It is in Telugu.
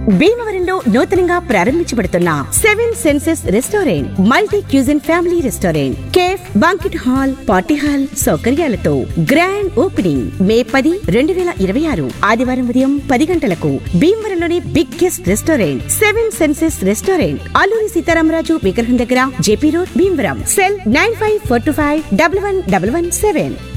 భీమవరంలో నూతనంగా ప్రారంభించబడుతున్న 7 senses restaurant multi cuisine family restaurant cafe banquet hall party hall సౌకర్యాలతో గ్రాండ్ ఓపెనింగ్ మే 10, 2026 ఆదివారం ఉదయం 10 గంటలకు. భీమవరంలోని biggest restaurant 7 senses restaurant Alluri Sitaramaraju విగ్రహం దగ్గర జేపీ రోడ్ భీమవరం. సెల్ 9542511117.